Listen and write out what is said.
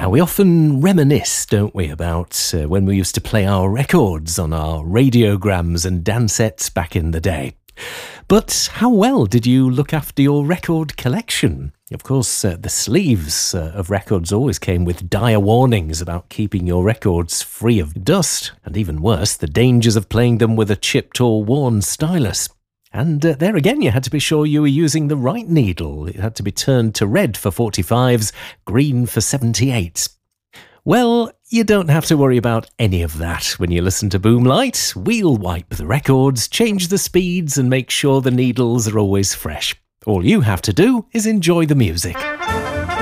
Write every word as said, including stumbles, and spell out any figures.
Now, we often reminisce, don't we, about uh, when we used to play our records on our radiograms and dancettes back in the day. But how well did you look after your record collection? Of course, uh, the sleeves uh, of records always came with dire warnings about keeping your records free of dust, and even worse, the dangers of playing them with a chipped or worn stylus. And uh, there again, you had to be sure you were using the right needle. It had to be turned to red for forty-fives, green for seventy-eights. Well, you don't have to worry about any of that when you listen to Boomlight. We'll wipe the records, change the speeds, and make sure the needles are always fresh. All you have to do is enjoy the music.